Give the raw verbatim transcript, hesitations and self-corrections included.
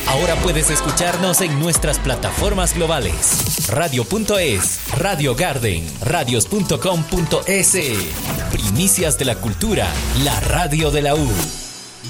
Ahora puedes escucharnos en nuestras plataformas globales. Radio punto es, Radio Garden, radios punto com punto es. Primicias de la cultura, la radio de la U.